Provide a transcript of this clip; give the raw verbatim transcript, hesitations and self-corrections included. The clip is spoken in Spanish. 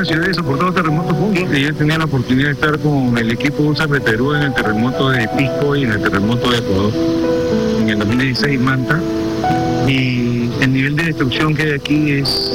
una ciudad de soportado terremotos juntos. Yo tenía la oportunidad de estar con el equipo U S A P de Perú en el terremoto de Pisco y en el terremoto de Ecuador en el dos mil dieciséis, Manta. Y el nivel de destrucción que hay aquí es